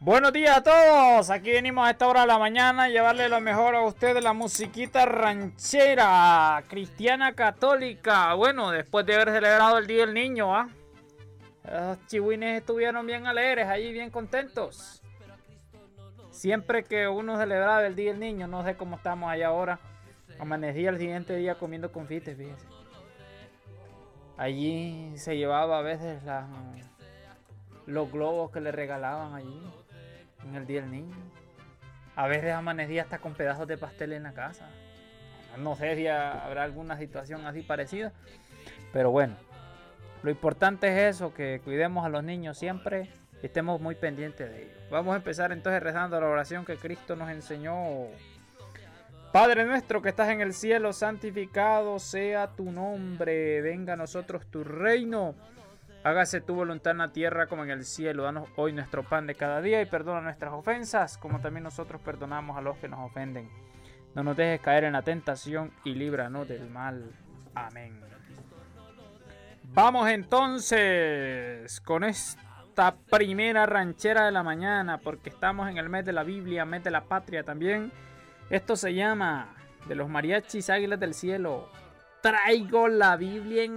Buenos días a todos, aquí venimos a esta hora de la mañana a llevarle lo mejor a ustedes, la musiquita ranchera, cristiana católica. Bueno, después de haber celebrado el Día del Niño, los chihuines estuvieron bien alegres, ahí bien contentos. Siempre que uno celebraba el Día del Niño, no sé cómo estamos allá ahora, amanecía el siguiente día comiendo confites, fíjense. Allí se llevaba a veces los globos que le regalaban allí en el Día del Niño. A veces amanecía hasta con pedazos de pastel en la casa. No sé si habrá alguna situación así parecida, pero bueno, lo importante es eso, que cuidemos a los niños siempre y estemos muy pendientes de ellos. Vamos a empezar entonces rezando la oración que Cristo nos enseñó. Padre nuestro que estás en el cielo, santificado sea tu nombre, venga a nosotros tu reino. Hágase tu voluntad en la tierra como en el cielo. Danos hoy nuestro pan de cada día y perdona nuestras ofensas, como también nosotros perdonamos a los que nos ofenden. No nos dejes caer en la tentación y líbranos del mal. Amén. Vamos entonces con esta primera ranchera de la mañana, porque estamos en el mes de la Biblia, mes de la patria también. Esto se llama, de los mariachis Águilas del Cielo, Traigo la Biblia en